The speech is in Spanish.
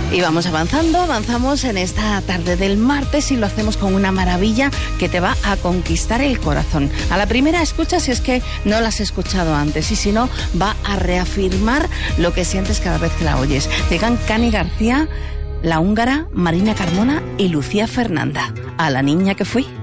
Y vamos avanzamos en esta tarde del martes y lo hacemos con una maravilla que te va a conquistar el corazón. A la primera escucha, si es que no la has escuchado antes, y si no, va a reafirmar lo que sientes cada vez que la oyes. Llegan Cani García, La Húngara, Marina Carmona y Lucía Fernanda. A la niña que fui.